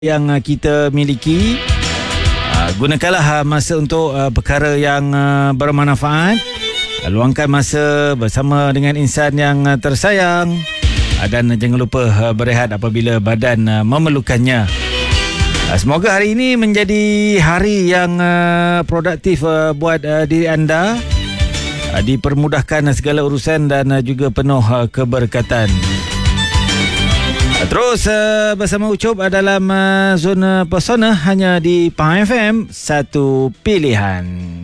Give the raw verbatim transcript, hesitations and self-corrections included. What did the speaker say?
yang uh, kita miliki. Uh, gunakanlah uh, masa untuk uh, perkara yang uh, bermanfaat. Uh, luangkan masa bersama dengan insan yang uh, tersayang. Uh, dan jangan lupa uh, berehat apabila badan uh, memerlukannya. Uh, semoga hari ini menjadi hari yang uh, produktif uh, buat uh, diri anda. Uh, dipermudahkan uh, segala urusan dan uh, juga penuh uh, keberkatan. Terus uh, bersama Ucup dalam uh, zona pesona hanya di Pahang F M, satu pilihan.